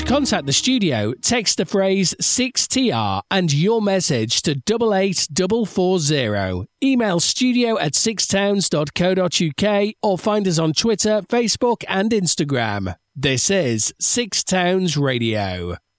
contact the studio, text the phrase 6TR and your message to 88440. Email studio@sixtowns.co.uk or find us on Twitter, Facebook and Instagram. This is Six Towns Radio.